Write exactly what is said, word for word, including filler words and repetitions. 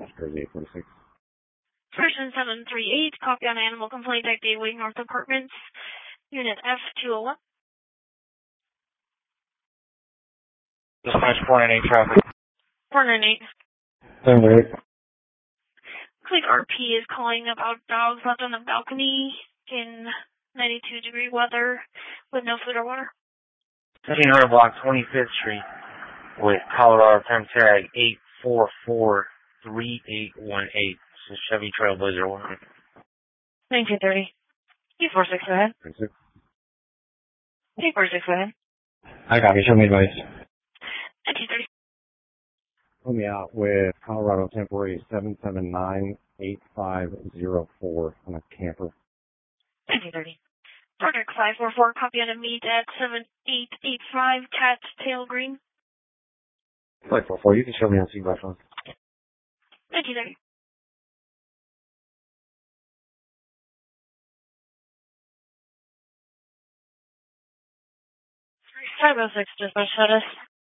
Jersey eight forty-six. Person seven three eight, copy on animal complaint at Gateway North Apartments, Unit F two oh one. Dispatch four nine eight traffic. four nine eight. Seven eight. Click R P is calling about dogs left on the balcony in ninety-two degree weather with no food or water. fifteen hundred block twenty-fifth Street with Colorado Temp Tag eight four four three eight one eight. This is Chevy Trailblazer one. nineteen thirty. two four six, go ahead. thirty-six. two four six, go ahead. I copy. Show me advice. nineteen thirty. Put me out with Colorado Temporary seven seven nine eight five zero four on a camper. nineteen thirty. Project five four four, copy on a meet at seven eight eight five, Cat's Tail Green. five four four, you can show me on C by phone. nineteen thirty. five oh six, dispatch status.